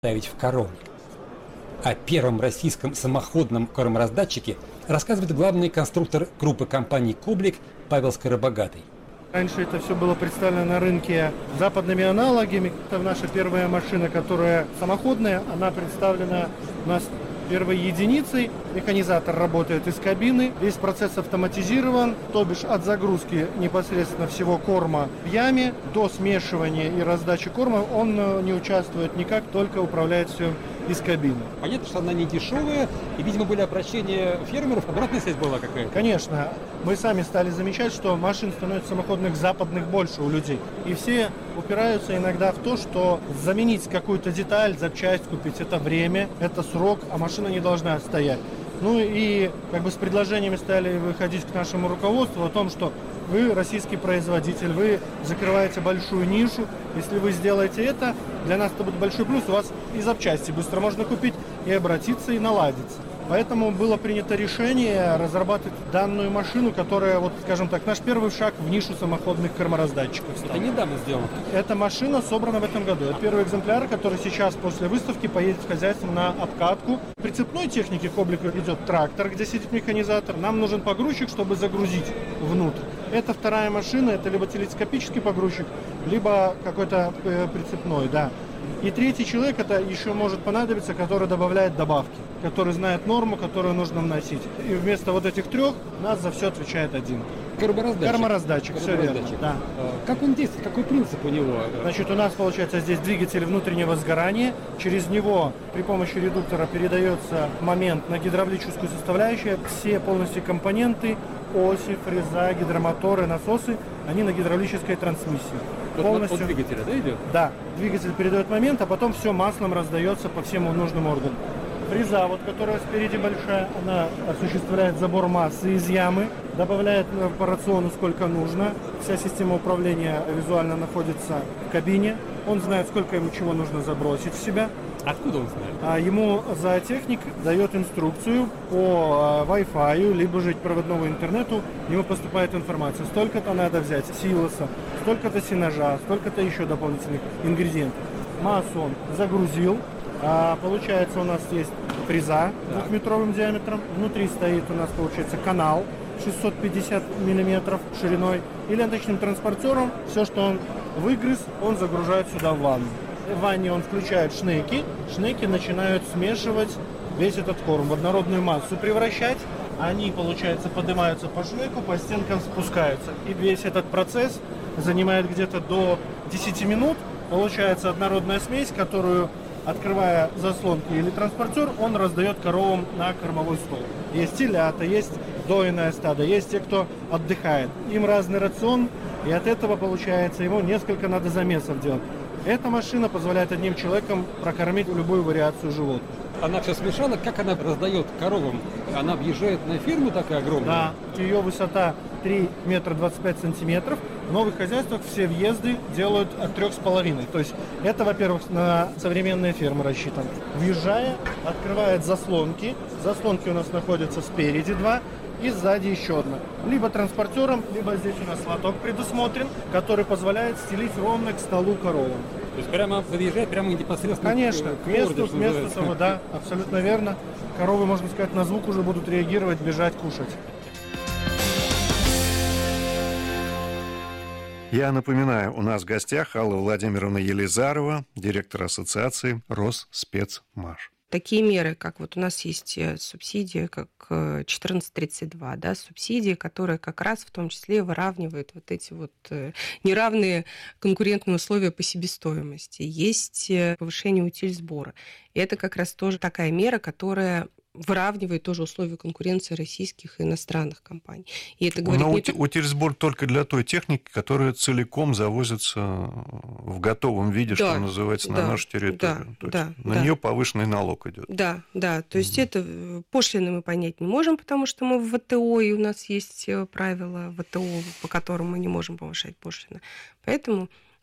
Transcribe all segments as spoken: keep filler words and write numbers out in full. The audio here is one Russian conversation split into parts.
ставить в коровник. О первом российском самоходном кормораздатчике рассказывает главный конструктор группы компаний «Коблик» Павел Скоробогатый. Раньше это все было представлено на рынке западными аналогами. Это наша первая машина, которая самоходная, она представлена у нас первой единицей. Механизатор работает из кабины. Весь процесс автоматизирован, то бишь от загрузки непосредственно всего корма в яме до смешивания и раздачи корма он не участвует никак, только управляет все из кабины. Понятно, что она не дешевая, и, видимо, были обращения фермеров, обратная связь была какая-то? Конечно. Мы сами стали замечать, что машин становится самоходных западных больше у людей. И все упираются иногда в то, что заменить какую-то деталь, запчасть купить, это время, это срок, а машина не должна стоять. Ну и как бы с предложениями стали выходить к нашему руководству о том, что вы российский производитель, вы закрываете большую нишу. Если вы сделаете это, для нас это будет большой плюс. У вас и запчасти быстро можно купить, и обратиться, и наладиться. Поэтому было принято решение разрабатывать данную машину, которая, вот, скажем так, наш первый шаг в нишу самоходных кормораздатчиков стал. Это недавно сделано? Эта машина собрана в этом году. Это первый экземпляр, который сейчас после выставки поедет в хозяйство на обкатку. При цепной технике Коблика идет трактор, где сидит механизатор. Нам нужен погрузчик, чтобы загрузить внутрь. Это вторая машина, это либо телескопический погрузчик, либо какой-то э, прицепной, да. И третий человек, это еще может понадобиться, который добавляет добавки, который знает норму, которую нужно вносить. И вместо вот этих трех у нас за все отвечает один. Кормораздатчик. Кормораздатчик, все верно. Да. Как он действует, какой принцип у него? Значит, у нас получается здесь двигатель внутреннего сгорания. Через него при помощи редуктора передается момент на гидравлическую составляющую. Все полностью компоненты, оси, фреза, гидромоторы, насосы, они на гидравлической трансмиссии. Вот полностью. От двигателя, да, идет? Да, двигатель передает момент, а потом все маслом раздается по всем нужным органам. Фреза, вот, которая спереди большая, она осуществляет забор массы из ямы, добавляет по рациону сколько нужно. Вся система управления визуально находится в кабине. Он знает, сколько ему чего нужно забросить в себя. Откуда он знает? А ему зоотехник дает инструкцию по Wi-Fi, либо же проводному интернету. Ему поступает информация. Столько-то надо взять силоса, столько-то сенажа, столько-то еще дополнительных ингредиентов. Массу он загрузил. А, получается, у нас есть фреза двухметровым диаметром. Внутри стоит у нас, получается, канал шестьсот пятьдесят миллиметров шириной. И ленточным транспортером все, что он выгрыз, он загружает сюда в ванну. В ванне он включает шнеки. Шнеки начинают смешивать весь этот корм в однородную массу, превращать. Они, получается, поднимаются по шнеку, по стенкам спускаются. И весь этот процесс занимает где-то до десяти минут. Получается однородная смесь, которую, открывая заслонки или транспортер, он раздает коровам на кормовой стол. Есть телята, есть дойное стадо, есть те, кто отдыхает. Им разный рацион, и от этого, получается, ему несколько надо замесов делать. Эта машина позволяет одним человеком прокормить любую вариацию животных. Она все смешала, как она раздает коровам? Она въезжает на ферму такая огромная? Да, ее высота три метра двадцать пять сантиметров. В новых хозяйствах все въезды делают от трех с половиной. То есть это, во-первых, на современные фермы рассчитано. Въезжая, открывает заслонки. Заслонки у нас находятся спереди два и сзади еще одна. Либо транспортером, либо здесь у нас лоток предусмотрен, который позволяет стелить ровно к столу коровам. То есть прямо подъезжать прямо непосредственно Конечно, к, к месту, к месту того, да, абсолютно верно. Коровы, можно сказать, на звук уже будут реагировать, бежать, кушать. Я напоминаю, у нас в гостях Алла Владимировна Елизарова, директор ассоциации Росспецмаш. Такие меры, как вот у нас есть субсидия, как четырнадцать тридцать два, да, субсидии, которые как раз в том числе выравнивают вот эти вот неравные конкурентные условия по себестоимости. Есть повышение утильсбора. И это как раз тоже такая мера, которая выравнивает тоже условия конкуренции российских и иностранных компаний. И это говорит Но не... утильсбор только для той техники, которая целиком завозится в готовом виде, да, что называется, да, на нашу территорию. Да, то есть да, на да. нее повышенный налог идет. Да, да. То есть Mm-hmm. это пошлины мы понять не можем, потому что мы в ВТО, и у нас есть правила ВТО, по которым мы не можем повышать пошлины. Поэтому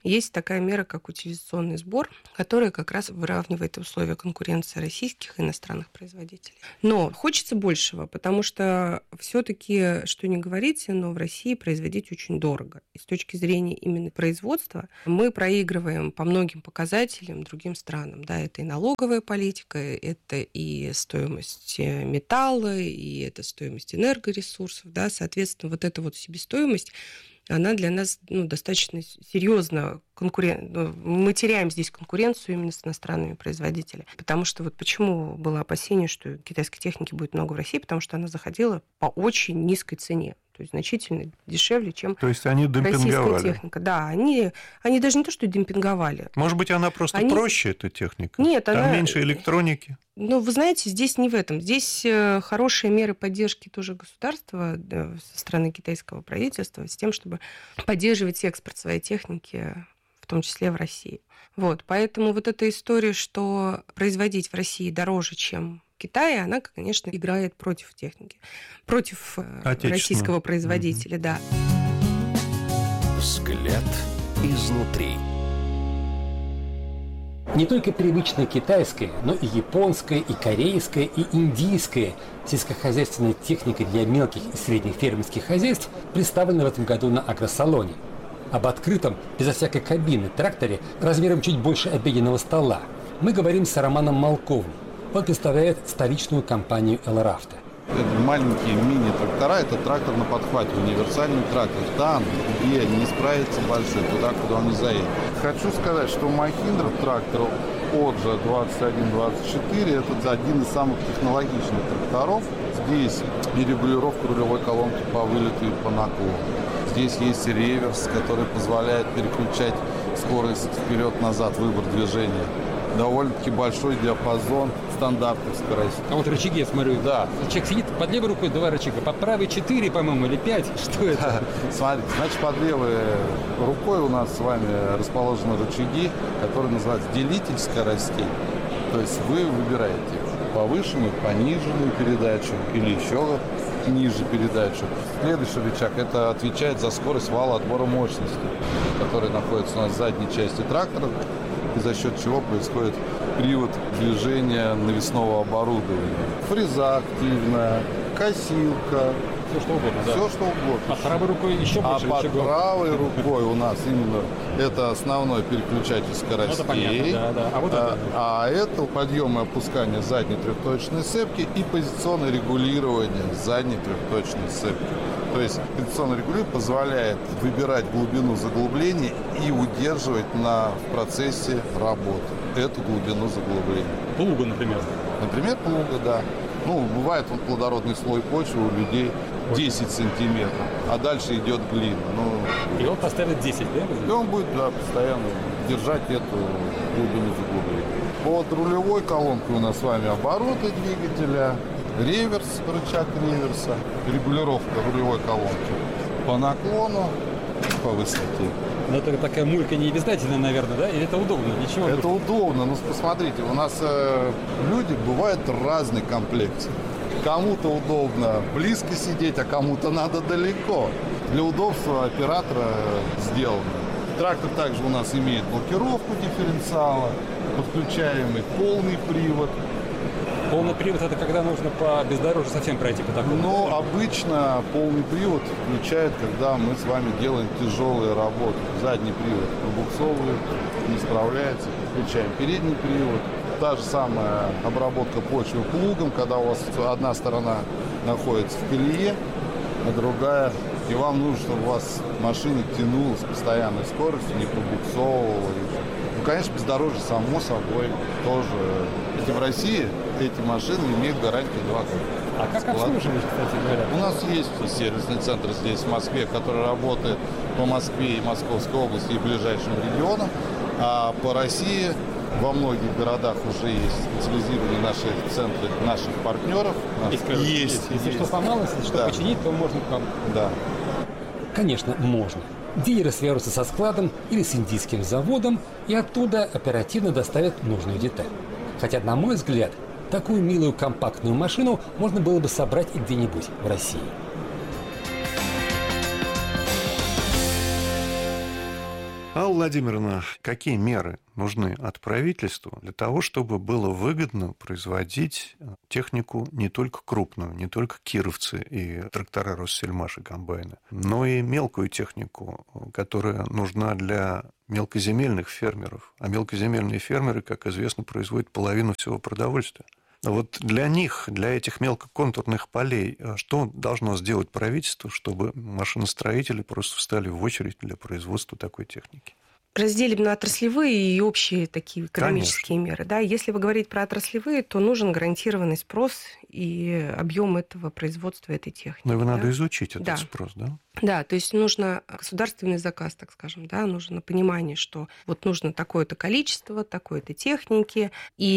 есть такая мера, как утилизационный сбор, которая как раз выравнивает условия конкуренции российских и иностранных производителей. Но хочется большего, потому что все-таки, что не говорите, но в России производить очень дорого. И с точки зрения именно производства мы проигрываем по многим показателям другим странам. Да, это и налоговая политика, это и стоимость металла, и это стоимость энергоресурсов. Да, соответственно, вот эта вот себестоимость, она для нас ну, достаточно серьезно конкурент. Мы теряем здесь конкуренцию именно с иностранными производителями. Потому что вот почему было опасение, что китайской техники будет много в России, потому что она заходила по очень низкой цене. То есть значительно дешевле, чем То есть они российская техника. Да, они, они даже не то, что демпинговали. Может быть, она просто они... проще, эта техника? Нет, Там она... меньше электроники? Ну, вы знаете, здесь не в этом. Здесь хорошие меры поддержки тоже государства да, со стороны китайского правительства с тем, чтобы поддерживать экспорт своей техники, в том числе в России. Вот, поэтому вот эта история, что производить в России дороже, чем в Китае, она, конечно, играет против техники, против российского производителя, mm-hmm. да. Взгляд изнутри. Не только привычная китайская, но и японская, и корейская, и индийская сельскохозяйственная техника для мелких и средних фермерских хозяйств представлена в этом году на агросалоне. Об открытом, безо всякой кабины, тракторе размером чуть больше обеденного стола мы говорим с Романом Малковым. Он представляет столичную компанию «Элрафта». Маленькие мини-трактора – это трактор на подхвате, универсальный трактор. Там, где не справится большой, туда, куда он не заедет. Хочу сказать, что Mahindra трактор Оджа двадцать один двадцать четыре – это один из самых технологичных тракторов. Здесь и регулировка рулевой колонки по вылету и по наклону. Здесь есть реверс, который позволяет переключать скорость вперед-назад, выбор движения. Довольно-таки большой диапазон стандартных скоростей. А вот рычаги, я смотрю, да. Человек сидит под левой рукой, два рычага, под правой четыре, по-моему, или пять. Что это? Смотрите, значит, под левой рукой у нас с вами расположены рычаги, которые называются делитель скоростей. То есть вы выбираете повышенную, пониженную передачу или еще ниже передачу. Следующий рычаг – это отвечает за скорость вала отбора мощности, который находится у нас в задней части трактора, и за счет чего происходит привод движения навесного оборудования. Фреза активная, косилка. Все что угодно, да. Все что угодно. А правой рукой еще больше А под рычагов. правой рукой у нас именно это основной переключатель скоростей. Это понятно, да, да. А вот это? А, а это подъем и опускание задней трехточной цепки и позиционное регулирование задней трехточной цепки. То есть позиционное регулирование позволяет выбирать глубину заглубления и удерживать на, в процессе работы эту глубину заглубления. Плуга, например. Например, плуга, да. Ну, бывает вот плодородный слой почвы у людей десять сантиметров, а дальше идет глина. Ну, и он поставит десять, да? И он будет, да, постоянно держать эту глубину заглубления. Под рулевой колонкой у нас с вами обороты двигателя, реверс, рычаг реверса, регулировка рулевой колонки по наклону, по высоте. Но это такая мулька не обязательно, наверное, да? Или это удобно? Ничего. Это удобно. Ну, посмотрите, у нас э, люди бывают разной комплекции. Кому-то удобно близко сидеть, а кому-то надо далеко. Для удобства оператора сделано. Трактор также у нас имеет блокировку дифференциала, подключаемый полный привод. Полный привод – это когда нужно по бездорожью совсем пройти по такому? Ну, обычно полный привод включает, когда мы с вами делаем тяжелые работы. Задний привод пробуксовывает, не справляется, включаем передний привод. Та же самая обработка почвы плугом, когда у вас одна сторона находится в колее, а другая, и вам нужно, чтобы у вас машина тянулась с постоянной скоростью, не пробуксовывала. Ну, конечно, бездорожье, само собой, тоже. И в России эти машины имеют гарантию два года. А как обслуживать, кстати говоря? У нас есть сервисный центр здесь, в Москве, который работает по Москве и Московской области и ближайшим регионам. А по России во многих городах уже есть специализированные наши центры наших партнеров. Есть, есть, есть. Если есть. что сломалось, если что да. починить, то можно к вам. Да. Конечно, можно. Дилеры свяжутся со складом или с индийским заводом и оттуда оперативно доставят нужную деталь. Хотя, на мой взгляд, такую милую компактную машину можно было бы собрать и где-нибудь в России. Алла Владимировна, какие меры нужны от правительства для того, чтобы было выгодно производить технику не только крупную, не только кировцы и трактора Россельмаш и комбайны, но и мелкую технику, которая нужна для мелкоземельных фермеров. А мелкоземельные фермеры, как известно, производят половину всего продовольствия. Вот для них, для этих мелкоконтурных полей, что должно сделать правительство, чтобы машиностроители просто встали в очередь для производства такой техники? Разделим на отраслевые и общие такие экономические Конечно. меры. Да, если вы говорите про отраслевые, то нужен гарантированный спрос и объем этого производства этой техники. Но его да? надо изучить, этот да. спрос, да? Да, то есть нужно государственный заказ, так скажем, да, нужно понимание, что вот нужно такое-то количество, такой-то техники,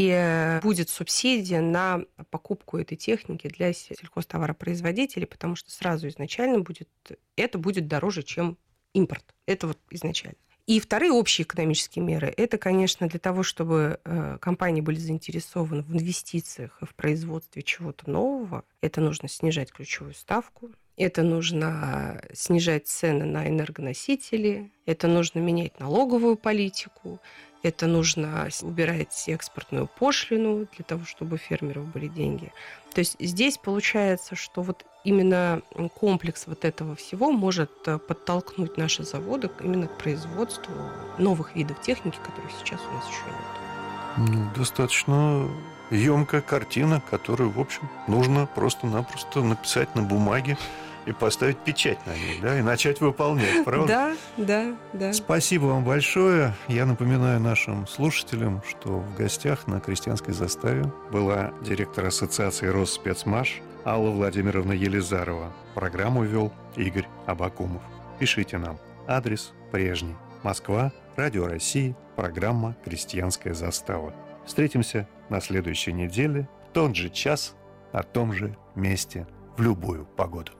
и будет субсидия на покупку этой техники для сельхозтоваропроизводителей, потому что сразу изначально будет, это будет дороже, чем импорт. Это вот изначально. И вторые общие экономические меры, это, конечно, для того, чтобы компании были заинтересованы в инвестициях и в производстве чего-то нового, это нужно снижать ключевую ставку, это нужно снижать цены на энергоносители, это нужно менять налоговую политику, это нужно убирать экспортную пошлину для того, чтобы у фермеров были деньги. То есть здесь получается, что вот именно комплекс вот этого всего может подтолкнуть наши заводы именно к производству новых видов техники, которых сейчас у нас еще нет. Ну, достаточно емкая картина, которую, в общем, нужно просто-напросто написать на бумаге и поставить печать на ней, да, и начать выполнять, правда? Да, да, да. Спасибо вам большое. Я напоминаю нашим слушателям, что в гостях на Крестьянской заставе была директор ассоциации Росспецмаш Алла Владимировна Елизарова. Программу вел Игорь Абакумов. Пишите нам. Адрес прежний. Москва, Радио России, программа «Крестьянская застава». Встретимся на следующей неделе, в тот же час, на том же месте, в любую погоду.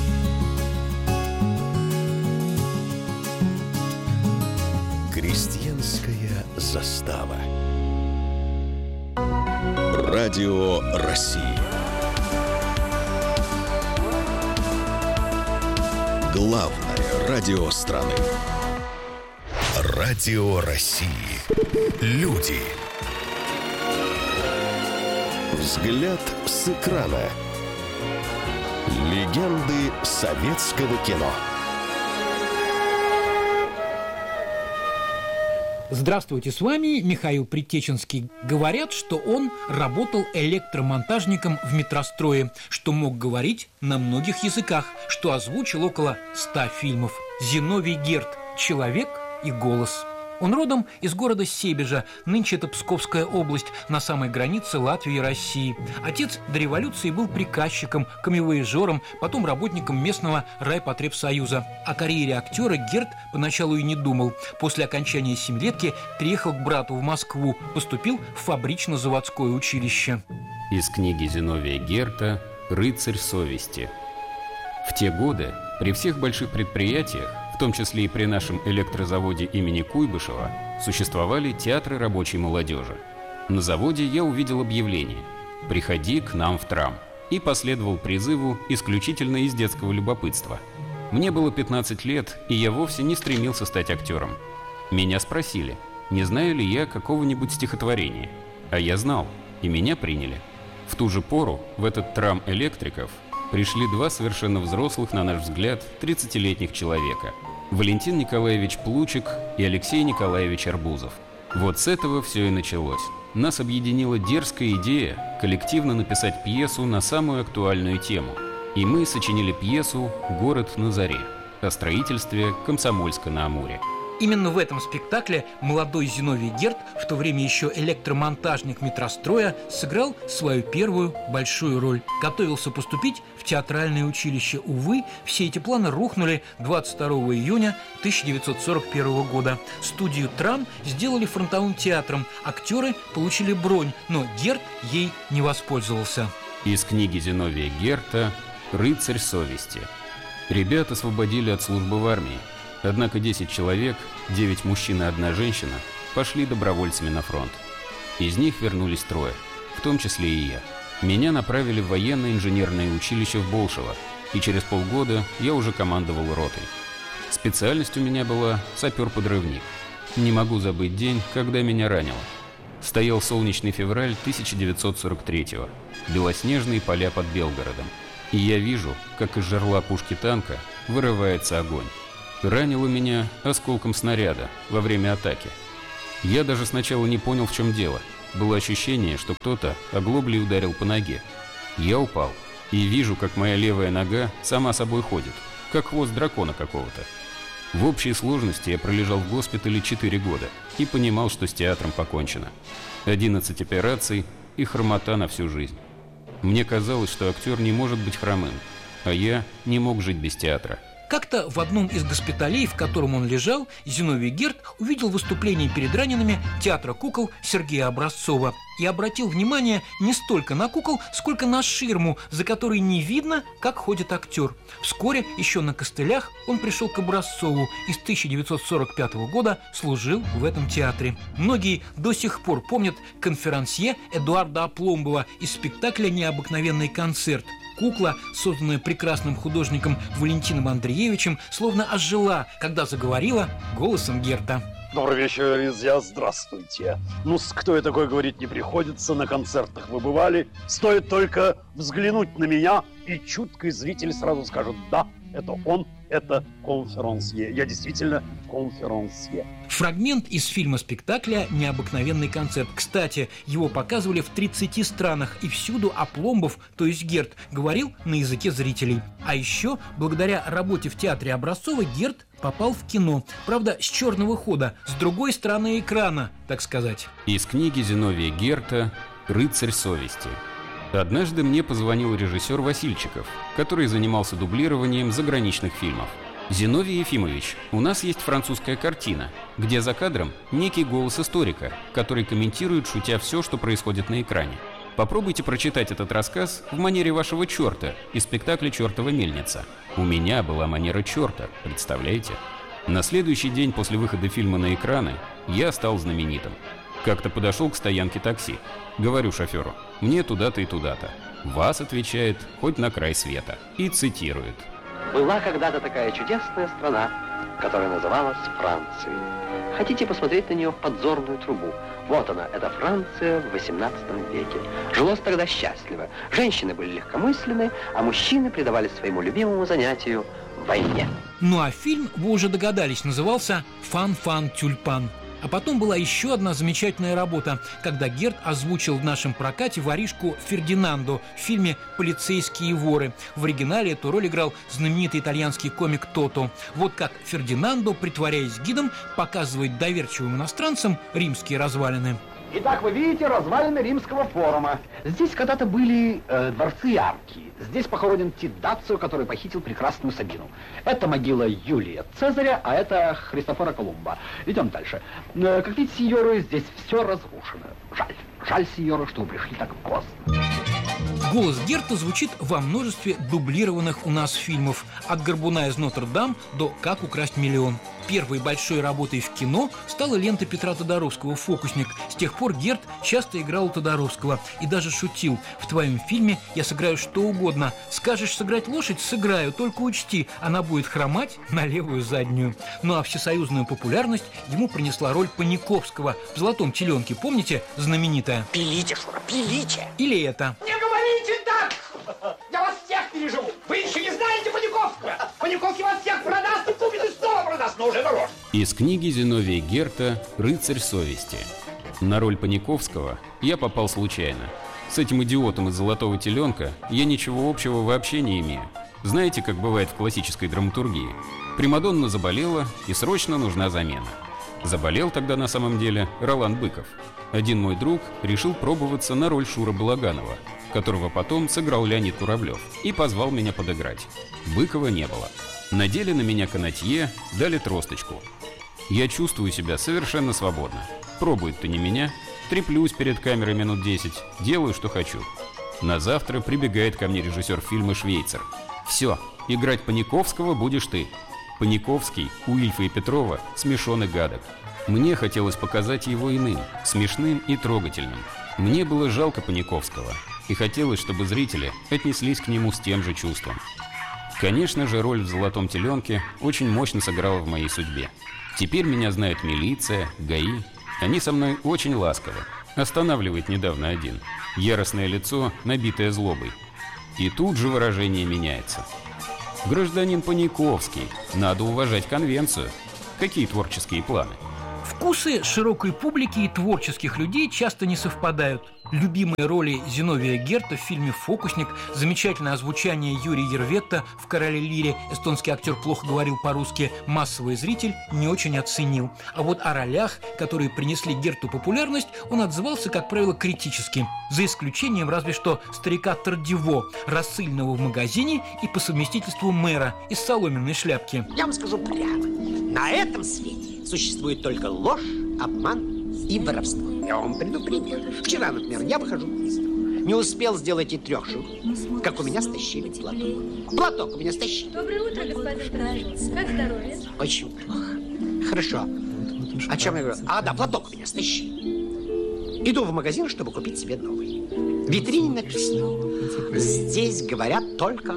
Крестьянская застава. Радио России. Главное радио страны. Радио России. Люди. Взгляд с экрана. Легенды советского кино. Здравствуйте, с вами Михаил Притеченский. Говорят, что он работал электромонтажником в метрострое, что мог говорить на многих языках, что озвучил около ста фильмов. Зиновий Герд «Человек и голос». Он родом из города Себежа, нынче это Псковская область, на самой границе Латвии и России. Отец до революции был приказчиком, камевояжером, потом работником местного райпотребсоюза. О карьере актера Герд поначалу и не думал. После окончания семилетки приехал к брату в Москву, поступил в фабрично-заводское училище. Из книги Зиновия Герда «Рыцарь совести». В те годы при всех больших предприятиях, в том числе и при нашем электрозаводе имени Куйбышева, существовали театры рабочей молодежи. На заводе я увидел объявление «Приходи к нам в трам» и последовал призыву исключительно из детского любопытства. Мне было пятнадцать лет, и я вовсе не стремился стать актером. Меня спросили, не знаю ли я какого-нибудь стихотворения, а я знал, и меня приняли. В ту же пору в этот трам электриков пришли два совершенно взрослых, на наш взгляд, тридцатилетних человека – Валентин Николаевич Плучик и Алексей Николаевич Арбузов. Вот с этого все и началось. Нас объединила дерзкая идея коллективно написать пьесу на самую актуальную тему. И мы сочинили пьесу «Город на заре» о строительстве Комсомольска-на-Амуре. Именно в этом спектакле молодой Зиновий Герд, в то время еще электромонтажник метростроя, сыграл свою первую большую роль. Готовился поступить в театральное училище. Увы, все эти планы рухнули двадцать второго июня тысяча девятьсот сорок первого года. Студию «Трам» сделали фронтовым театром. Актеры получили бронь, но Герд ей не воспользовался. Из книги Зиновия Герда «Рыцарь совести». Ребят освободили от службы в армии. Однако десять человек, девять мужчин и одна женщина, пошли добровольцами на фронт. Из них вернулись трое, в том числе и я. Меня направили в военное инженерное училище в Болшево, и через полгода я уже командовал ротой. Специальность у меня была сапер-подрывник. Не могу забыть день, когда меня ранило. Стоял солнечный февраль тысяча девятьсот сорок третьего, белоснежные поля под Белгородом. И я вижу, как из жерла пушки танка вырывается огонь. Ранило меня осколком снаряда во время атаки. Я даже сначала не понял, в чем дело. Было ощущение, что кто-то оглоблей ударил по ноге. Я упал и вижу, как моя левая нога сама собой ходит, как хвост дракона какого-то. В общей сложности я пролежал в госпитале четыре года и понимал, что с театром покончено. одиннадцать операций и хромота на всю жизнь. Мне казалось, что актер не может быть хромым, а я не мог жить без театра. Как-то в одном из госпиталей, в котором он лежал, Зиновий Герд увидел выступление перед ранеными театра кукол Сергея Образцова и обратил внимание не столько на кукол, сколько на ширму, за которой не видно, как ходит актер. Вскоре, еще на костылях, он пришел к Образцову и с тысяча девятьсот сорок пятого года служил в этом театре. Многие до сих пор помнят конферансье Эдуарда Апломбова из спектакля «Необыкновенный концерт». Кукла, созданная прекрасным художником Валентином Андреевичем, словно ожила, когда заговорила голосом Герта. Добрый вечер, друзья, здравствуйте. Ну, кто я такой, говорить не приходится, на концертах вы бывали. Стоит только взглянуть на меня, и чуткий зритель сразу скажет: да, это он, это конферансье. Я действительно конферансье. Фрагмент из фильма-спектакля «Необыкновенный концерт». Кстати, его показывали в тридцати странах, и всюду Апломбов, то есть Герд, говорил на языке зрителей. А еще, благодаря работе в театре Образцова, Герд попал в кино. Правда, с черного хода, с другой стороны экрана, так сказать. Из книги Зиновия Герта «Рыцарь совести». Однажды мне позвонил режиссер Васильчиков, который занимался дублированием заграничных фильмов. «Зиновий Ефимович, у нас есть французская картина, где за кадром некий голос историка, который комментирует, шутя, все, что происходит на экране. Попробуйте прочитать этот рассказ в манере вашего черта из спектакля «Чертова мельница». У меня была манера черта, представляете? На следующий день после выхода фильма на экраны я стал знаменитым. Как-то подошел к стоянке такси. Говорю шоферу: мне туда-то и туда-то. Вас, отвечает, хоть на край света. И цитирует: «Была когда-то такая чудесная страна, которая называлась Францией. Хотите посмотреть на нее в подзорную трубу? Вот она, это Франция в восемнадцатом веке. Жилось тогда счастливо. Женщины были легкомысленны, а мужчины предавались своему любимому занятию – войне». Ну а фильм, вы уже догадались, назывался «Фан-фан-тюльпан». А потом была еще одна замечательная работа, когда Герд озвучил в нашем прокате воришку Фердинандо в фильме «Полицейские воры». В оригинале эту роль играл знаменитый итальянский комик Тото. Вот как Фердинандо, притворяясь гидом, показывает доверчивым иностранцам римские развалины. Итак, вы видите развалины Римского форума. Здесь когда-то были э, дворцы и арки. Здесь похоронен Тит Дацио, который похитил прекрасную Сабину. Это могила Юлия Цезаря, а это Христофора Колумба. Идем дальше. Э, как видите, сеньоры, здесь все разрушено. Жаль. Жаль, сеньоры, что вы пришли так поздно. Голос Герта звучит во множестве дублированных у нас фильмов. От «Горбуна из Нотр-Дам» до «Как украсть миллион». Первой большой работой в кино стала лента Петра Тодоровского «Фокусник». С тех пор Герд часто играл у Тодоровского и даже шутил: в твоем фильме я сыграю что угодно. Скажешь сыграть лошадь — сыграю, только учти, она будет хромать на левую заднюю. Ну а всесоюзную популярность ему принесла роль Паниковского в «Золотом теленке». Помните, знаменитая? Пилите, Шура, пилите! Или это? Не говорите так! Я вас всех переживу! Вы еще не знаете Паниковского! Паниковский вас всех продаст и купит, и снова продаст, но уже дороже! Из книги Зиновия Герта «Рыцарь совести». На роль Паниковского я попал случайно. С этим идиотом из «Золотого теленка» я ничего общего вообще не имею. Знаете, как бывает в классической драматургии? Примадонна заболела, и срочно нужна замена. Заболел тогда на самом деле Ролан Быков. Один мой друг решил пробоваться на роль Шура Балаганова, которого потом сыграл Леонид Куравлев, и позвал меня подыграть. Быкова не было. Надели на меня канатье, дали тросточку. Я чувствую себя совершенно свободно. Пробует-то не меня. Треплюсь перед камерой минут десять, делаю, что хочу. На завтра прибегает ко мне режиссер фильма «Швейцар». «Все, играть Паниковского будешь ты». Паниковский у Ильфа и Петрова смешон и гадок. Мне хотелось показать его иным, смешным и трогательным. Мне было жалко Паниковского, и хотелось, чтобы зрители отнеслись к нему с тем же чувством. Конечно же, роль в «Золотом теленке» очень мощно сыграла в моей судьбе. Теперь меня знает милиция, ГАИ. Они со мной очень ласковы. Останавливает недавно один. Яростное лицо, набитое злобой. И тут же выражение меняется. Гражданин Паниковский, надо уважать конвенцию. Какие творческие планы? Вкусы широкой публики и творческих людей часто не совпадают. Любимые роли Зиновия Герта в фильме «Фокусник», замечательное озвучание Юрия Ерветта в «Короле Лире», эстонский актер плохо говорил по-русски, массовый зритель не очень оценил. А вот о ролях, которые принесли Герту популярность, он отзывался, как правило, критически. За исключением разве что старика Тардиво, рассыльного в магазине и по совместительству мэра из соломенной шляпки. Я вам скажу прямо, на этом свете существует только ложь, обман и воровство. Я вам приду пример. Вчера, например, я выхожу из дому. Не успел сделать и трех шагов, как у меня стащили платок. Платок у меня стащили. Доброе утро, господин Кражец. Как здоровье? Очень плохо. Хорошо. О чем я говорю? А, да, платок у меня стащили. Иду в магазин, чтобы купить себе новый. В витрине написано: здесь говорят только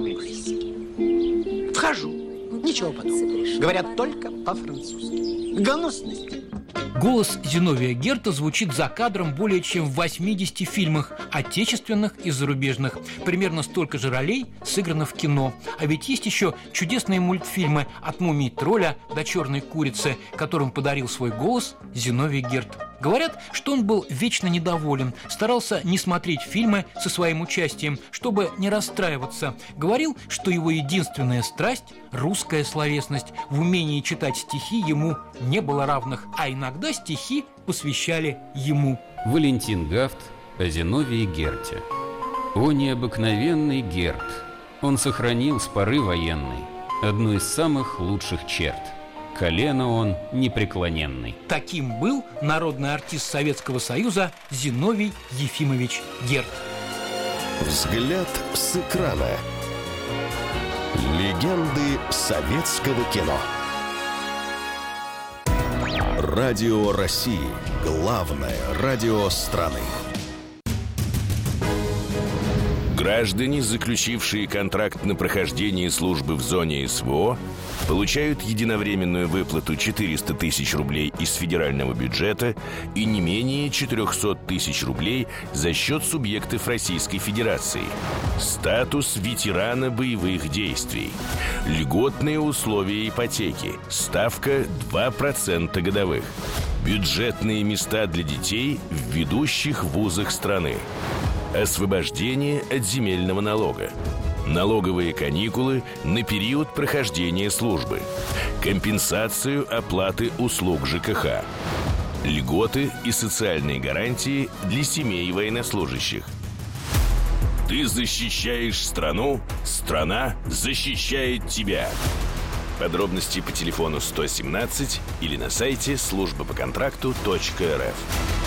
по-английски. Вхожу. Ничего подобного. Говорят только по-французски. Гнусность. Голос Зиновия Герта звучит за кадром более чем в восьмидесяти фильмах, отечественных и зарубежных. Примерно столько же ролей сыграно в кино. А ведь есть еще чудесные мультфильмы «От мумий-тролля до черной курицы», которым подарил свой голос Зиновий Герт. Говорят, что он был вечно недоволен, старался не смотреть фильмы со своим участием, чтобы не расстраиваться. Говорил, что его единственная страсть – русская словесность. В умении читать стихи ему не было равных, а иногда стихи посвящали ему. Валентин Гафт о Зиновии Герте. О необыкновенный Герт! Он сохранил с поры военной одну из самых лучших черт. Колено он непреклоненный. Таким был народный артист Советского Союза Зиновий Ефимович Герт. Взгляд с экрана. Легенды советского кино. Радио России. Главное радио страны. Граждане, заключившие контракт на прохождение службы в зоне СВО, получают единовременную выплату четыреста тысяч рублей из федерального бюджета и не менее четыреста тысяч рублей за счет субъектов Российской Федерации. Статус ветерана боевых действий. Льготные условия ипотеки. Ставка два процента годовых. Бюджетные места для детей в ведущих вузах страны. Освобождение от земельного налога. Налоговые каникулы на период прохождения службы. Компенсацию оплаты услуг ЖКХ. Льготы и социальные гарантии для семей военнослужащих. Ты защищаешь страну, страна защищает тебя. Подробности по телефону сто семнадцать или на сайте служба по контракту точка эр эф.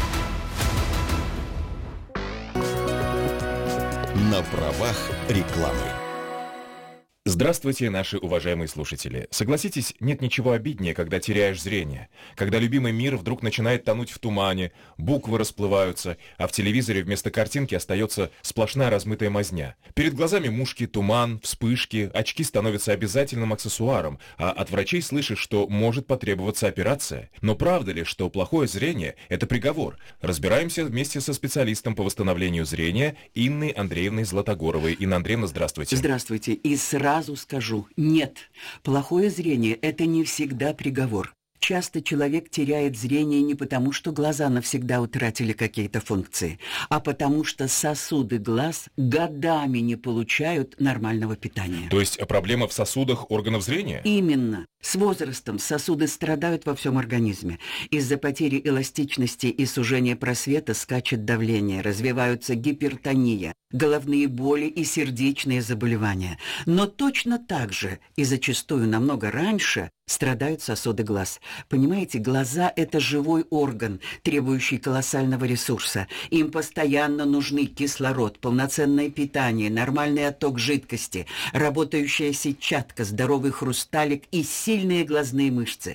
На правах рекламы. Здравствуйте, наши уважаемые слушатели. Согласитесь, нет ничего обиднее, когда теряешь зрение, когда любимый мир вдруг начинает тонуть в тумане, буквы расплываются, а в телевизоре вместо картинки остается сплошная размытая мазня. Перед глазами мушки, туман, вспышки, очки становятся обязательным аксессуаром, а от врачей слышишь, что может потребоваться операция. Но правда ли, что плохое зрение – это приговор? Разбираемся вместе со специалистом по восстановлению зрения Инной Андреевной Златогоровой. Инна Андреевна, здравствуйте. Здравствуйте. И сразу Сразу скажу, нет, плохое зрение – это не всегда приговор. Часто человек теряет зрение не потому, что глаза навсегда утратили какие-то функции, а потому что сосуды глаз годами не получают нормального питания. То есть проблема в сосудах органов зрения? Именно. С возрастом сосуды страдают во всем организме. Из-за потери эластичности и сужения просвета скачет давление, развиваются гипертония, головные боли и сердечные заболевания. Но точно так же и зачастую намного раньше страдают сосуды глаз. Понимаете, глаза – это живой орган, требующий колоссального ресурса. Им постоянно нужны кислород, полноценное питание, нормальный отток жидкости, работающая сетчатка, здоровый хрусталик и сильные глазные мышцы.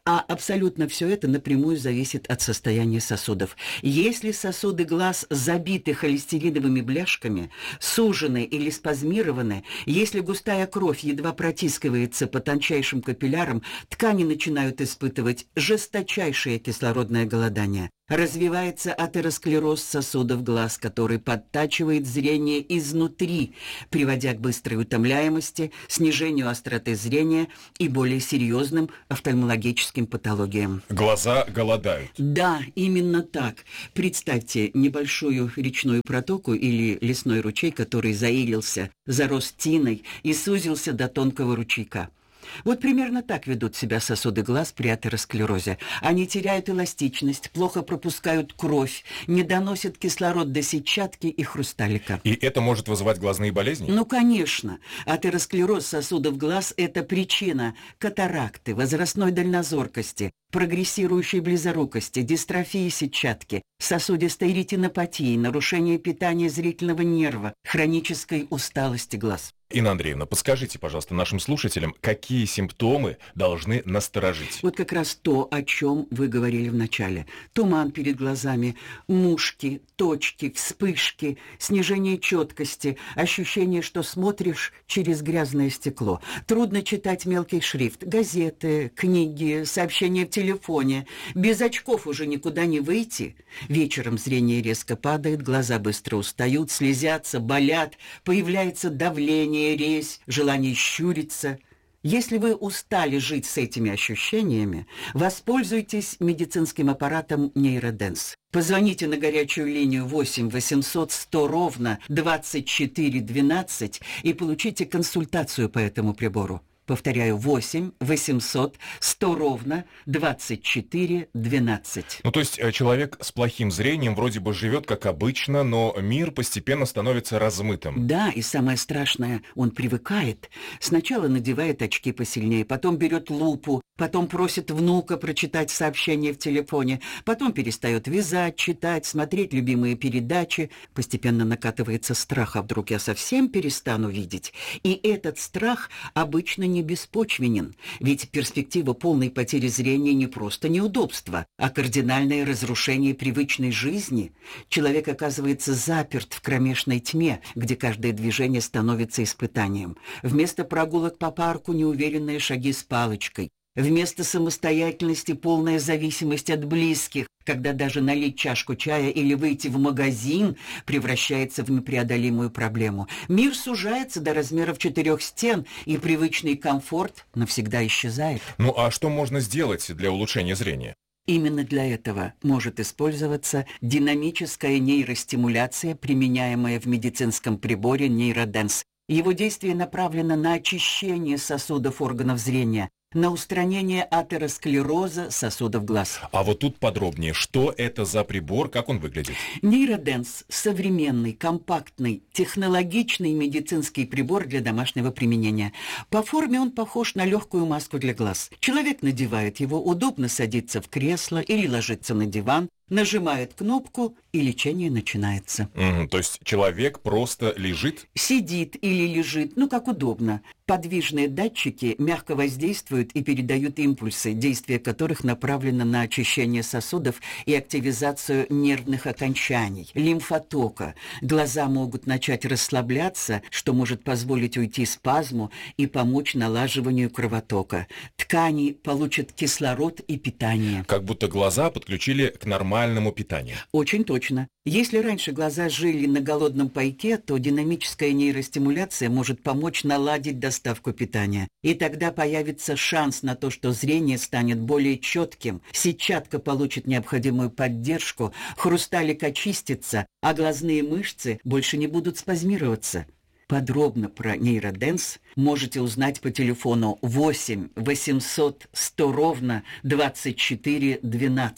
А абсолютно все это напрямую зависит от состояния сосудов. Если сосуды глаз забиты холестериновыми бляшками, сужены или спазмированы, если густая кровь едва протискивается по тончайшим капиллярам, ткани начинают испытывать жесточайшее кислородное голодание. Развивается атеросклероз сосудов глаз, который подтачивает зрение изнутри, приводя к быстрой утомляемости, снижению остроты зрения и более серьезным офтальмологическим патологиям. Глаза голодают. Да, именно так. Представьте небольшую речную протоку или лесной ручей, который заилился, зарос тиной и сузился до тонкого ручейка. Вот примерно так ведут себя сосуды глаз при атеросклерозе. Они теряют эластичность, плохо пропускают кровь, не доносят кислород до сетчатки и хрусталика. И это может вызывать глазные болезни? Ну, конечно. Атеросклероз сосудов глаз – это причина катаракты, возрастной дальнозоркости, прогрессирующей близорукости, дистрофии сетчатки, сосудистой ретинопатии, нарушения питания зрительного нерва, хронической усталости глаз. Инна Андреевна, подскажите, пожалуйста, нашим слушателям, какие симптомы должны насторожить? Вот как раз то, о чем вы говорили в начале. Туман перед глазами, мушки, точки, вспышки, снижение четкости, ощущение, что смотришь через грязное стекло. Трудно читать мелкий шрифт, газеты, книги, сообщения в телефоне. Без очков уже никуда не выйти. Вечером зрение резко падает, глаза быстро устают, слезятся, болят, появляется давление, резь, желание щуриться. Если вы устали жить с этими ощущениями, воспользуйтесь медицинским аппаратом нейроденс. Позвоните на горячую линию восемь восемьсот сто ровно двадцать четыре двенадцать и получите консультацию по этому прибору. Повторяю, восемь восемьсот сто ровно двадцать четыре двенадцать. Ну, то есть человек с плохим зрением вроде бы живет как обычно, но мир постепенно становится размытым. Да, и самое страшное, он привыкает. Сначала надевает очки посильнее, потом берет лупу, потом просит внука прочитать сообщение в телефоне, потом перестает вязать, читать, смотреть любимые передачи. Постепенно накатывается страх, а вдруг я совсем перестану видеть. И этот страх обычно не беспочвенен, ведь перспектива полной потери зрения не просто неудобство, а кардинальное разрушение привычной жизни. Человек оказывается заперт в кромешной тьме, где каждое движение становится испытанием. Вместо прогулок по парку неуверенные шаги с палочкой. Вместо самостоятельности полная зависимость от близких, когда даже налить чашку чая или выйти в магазин превращается в непреодолимую проблему. Мир сужается до размеров четырех стен, и привычный комфорт навсегда исчезает. Ну а что можно сделать для улучшения зрения? Именно для этого может использоваться динамическая нейростимуляция, применяемая в медицинском приборе нейроденс. Его действие направлено на очищение сосудов органов зрения, на устранение атеросклероза сосудов глаз. А вот тут подробнее, что это за прибор, как он выглядит? Нейроденс – современный, компактный, технологичный медицинский прибор для домашнего применения. По форме он похож на легкую маску для глаз. Человек надевает его, удобно садится в кресло или ложится на диван, нажимает кнопку, и лечение начинается. Mm, то есть человек просто лежит? Сидит или лежит, ну как удобно. Подвижные датчики мягко воздействуют и передают импульсы, действие которых направлено на очищение сосудов и активизацию нервных окончаний, лимфотока. Глаза могут начать расслабляться, что может позволить уйти спазму и помочь налаживанию кровотока. Ткани получат кислород и питание. Как будто глаза подключили к нормальному питанию. Очень точно. Если раньше глаза жили на голодном пайке, то динамическая нейростимуляция может помочь наладить доставку питания. И тогда появится шанс на то, что зрение станет более четким, сетчатка получит необходимую поддержку, хрусталик очистится, а глазные мышцы больше не будут спазмироваться. Подробно про нейроденс можете узнать по телефону восемь восемьсот сто ровно двадцать четыре двенадцать.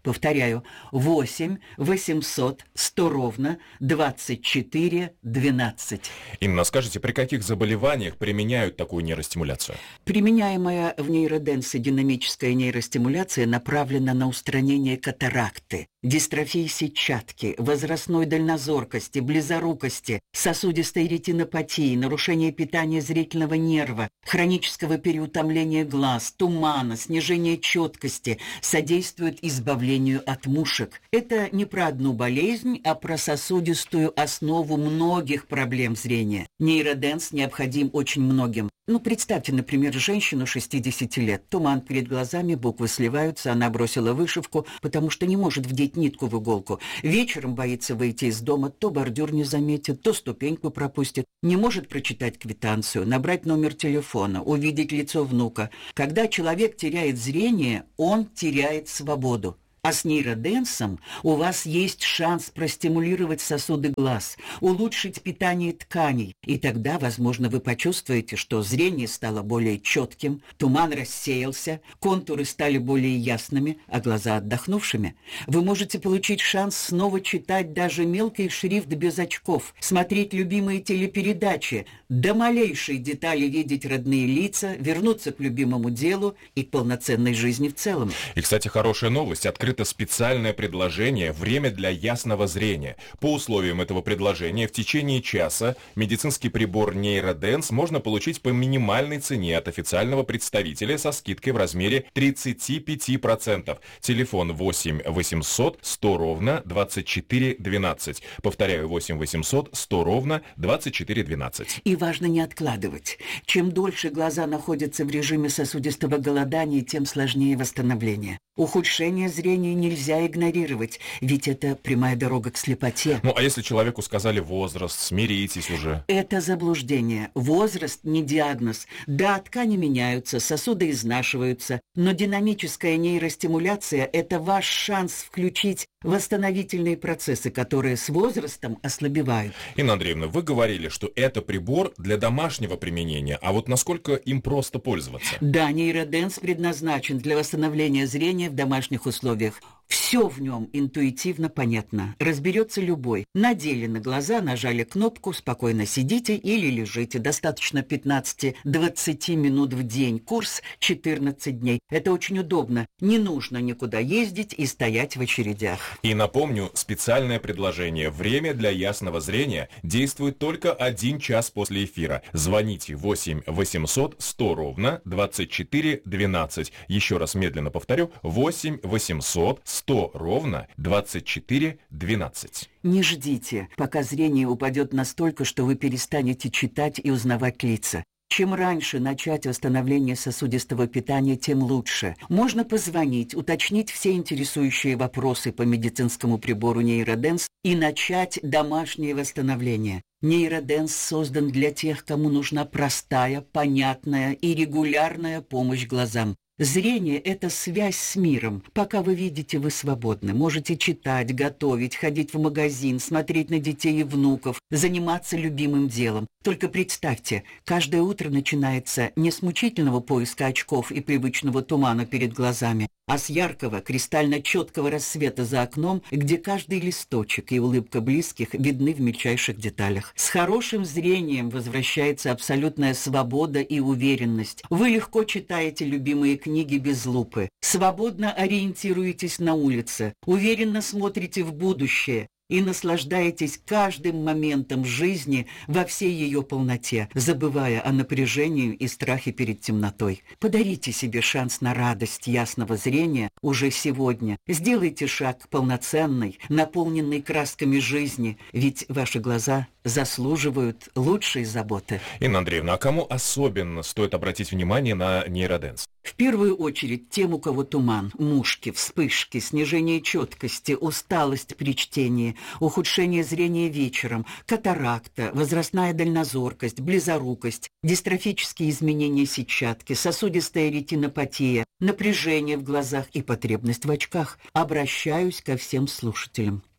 Повторяю, восемь восемьсот сто ровно двадцать четыре двенадцать. Инна, скажите, при каких заболеваниях применяют такую нейростимуляцию? Применяемая в нейроденсе динамическая нейростимуляция направлена на устранение катаракты, дистрофии сетчатки, возрастной дальнозоркости, близорукости, сосудистой ретинопатии, нарушения питания зрительного нерва, хронического переутомления глаз, тумана, снижения четкости, содействует избавлению от мушек. Это не про одну болезнь, а про сосудистую основу многих проблем зрения. Нейроденс необходим очень многим. Ну, представьте, например, женщину шестидесяти лет. Туман перед глазами, буквы сливаются, она бросила вышивку, потому что не может вдеть нитку в иголку. Вечером боится выйти из дома, то бордюр не заметит, то ступеньку пропустит. Не может прочитать квитанцию, набрать номер телефона, увидеть лицо внука. Когда человек теряет зрение, он теряет свободу. А с нейроденсом у вас есть шанс простимулировать сосуды глаз, улучшить питание тканей, и тогда, возможно, вы почувствуете, что зрение стало более четким, туман рассеялся, контуры стали более ясными, а глаза отдохнувшими. Вы можете получить шанс снова читать даже мелкий шрифт без очков, смотреть любимые телепередачи, до малейшей детали видеть родные лица, вернуться к любимому делу и к полноценной жизни в целом. И, кстати, хорошая новость. Открыто специальное предложение «Время для ясного зрения». По условиям этого предложения в течение часа медицинский прибор нейроденс можно получить по минимальной цене от официального представителя со скидкой в размере тридцать пять процентов. Телефон восемь восемьсот сто ровно двадцать четыре двенадцать. Повторяю, восемь восемьсот сто ровно двадцать четыре двенадцать. И важно не откладывать. Чем дольше глаза находятся в режиме сосудистого голодания, тем сложнее восстановление. Ухудшение зрения нельзя игнорировать, ведь это прямая дорога к слепоте. Ну, а если человеку сказали возраст, смиритесь уже? Это заблуждение. Возраст не диагноз. Да, ткани меняются, сосуды изнашиваются, но динамическая нейростимуляция – это ваш шанс включить восстановительные процессы, которые с возрастом ослабевают. Инна Андреевна, вы говорили, что это прибор для домашнего применения, а вот насколько им просто пользоваться? Да, нейроденс предназначен для восстановления зрения в домашних условиях. Все в нем интуитивно понятно. Разберется любой. Надели на глаза, нажали кнопку, спокойно сидите или лежите. Достаточно пятнадцать-двадцать минут в день. Курс четырнадцать дней. Это очень удобно. Не нужно никуда ездить и стоять в очередях. И напомню, специальное предложение. Время для ясного зрения действует только один час после эфира. Звоните восемь восемьсот сто ровно двадцать четыре двенадцать. Еще раз медленно повторю. восемь восемьсот сто ровно двадцать четыре двенадцать. Не ждите, пока зрение упадет настолько, что вы перестанете читать и узнавать лица. Чем раньше начать восстановление сосудистого питания, тем лучше. Можно позвонить, уточнить все интересующие вопросы по медицинскому прибору нейроденс и начать домашнее восстановление. Нейроденс создан для тех, кому нужна простая, понятная и регулярная помощь глазам. Зрение – это связь с миром. Пока вы видите, вы свободны. Можете читать, готовить, ходить в магазин, смотреть на детей и внуков, заниматься любимым делом. Только представьте, каждое утро начинается не с мучительного поиска очков и привычного тумана перед глазами, а с яркого, кристально четкого рассвета за окном, где каждый листочек и улыбка близких видны в мельчайших деталях. С хорошим зрением возвращается абсолютная свобода и уверенность. Вы легко читаете любимые книги без лупы, свободно ориентируетесь на улице, уверенно смотрите в будущее и наслаждаетесь каждым моментом жизни во всей ее полноте, забывая о напряжении и страхе перед темнотой. Подарите себе шанс на радость ясного зрения уже сегодня. Сделайте шаг к полноценной, наполненной красками жизни, ведь ваши глаза заслуживают лучшей заботы. Инна Андреевна, а кому особенно стоит обратить внимание на нейроденс? В первую очередь тем, у кого туман, мушки, вспышки, снижение четкости, усталость при чтении, ухудшение зрения вечером, катаракта, возрастная дальнозоркость, близорукость, дистрофические изменения сетчатки, сосудистая ретинопатия, напряжение в глазах и потребность в очках. Обращаюсь ко всем слушателям.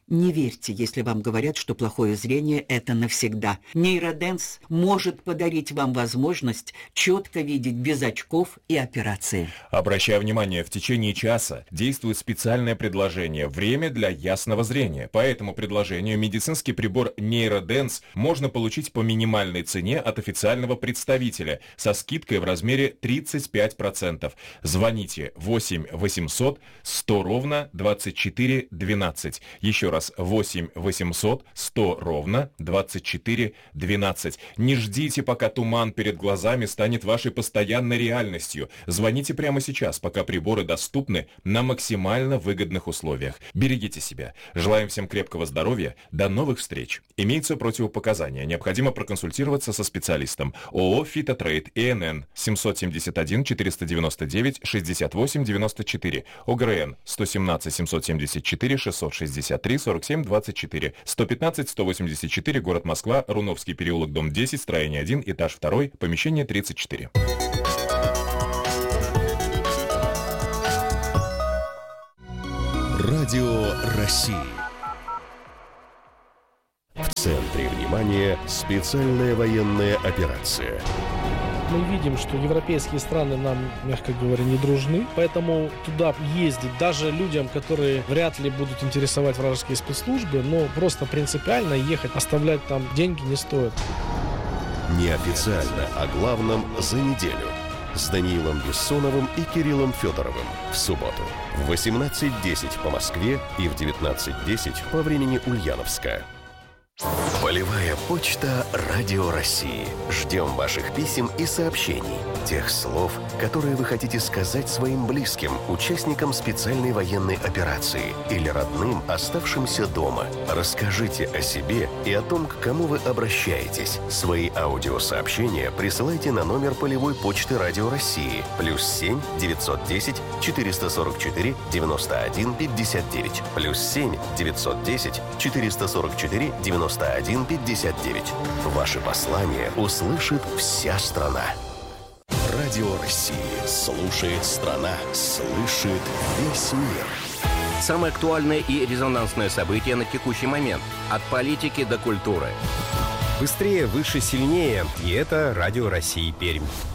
Не верьте, если вам говорят, что плохое зрение – это навсегда. Нейроденс может подарить вам возможность четко видеть без очков и операции. Обращаю внимание, в течение часа действует специальное предложение «Время для ясного зрения». По этому предложению медицинский прибор Нейроденс можно получить по минимальной цене от официального представителя со скидкой в размере тридцать пять процентов. Звоните восемь восемьсот сто ровно двадцать четыре двенадцать. Еще раз, восемь восемьсот сто ровно двадцать четыре двенадцать. Не ждите, пока туман перед глазами станет вашей постоянной реальностью. Звоните прямо сейчас, пока приборы доступны на максимально выгодных условиях. Берегите себя. Желаем всем крепкого здоровья. До новых встреч. Имеются противопоказания. Необходимо проконсультироваться со специалистом. ООО «Фитотрейд» ИНН семьсот семьдесят один четыреста девяносто девять шестьдесят восемь девяносто четыре. ОГРН сто семнадцать семьсот семьдесят четыре шестьсот шестьдесят три сорок семь двадцать четыре. сто пятнадцать сто восемьдесят четыре, город Москва, Руновский переулок, дом десять, строение один, этаж два, помещение тридцать четыре. Радио России. В центре внимания специальная военная операция. Мы видим, что европейские страны нам, мягко говоря, не дружны, поэтому туда ездить даже людям, которые вряд ли будут интересовать вражеские спецслужбы, но просто принципиально ехать, оставлять там деньги не стоит. Неофициально о главном за неделю. С Даниилом Бессоновым и Кириллом Федоровым в субботу в восемнадцать десять по Москве и в девятнадцать десять по времени Ульяновска. Полевая почта Радио России. Ждем ваших писем и сообщений. Тех слов, которые вы хотите сказать своим близким, участникам специальной военной операции или родным, оставшимся дома. Расскажите о себе и о том, к кому вы обращаетесь. Свои аудиосообщения присылайте на номер полевой почты Радио России. Плюс семь девятьсот десять четыреста сорок четыре девяносто один пятьдесят девять. Плюс семь девятьсот десять четыреста сорок четыре девяносто один пятьдесят девять. Ваши послания услышит вся страна. Радио России. Слушает страна. Слышит весь мир. Самые актуальные и резонансные события на текущий момент. От политики до культуры. Быстрее, выше, сильнее. И это Радио России Пермь.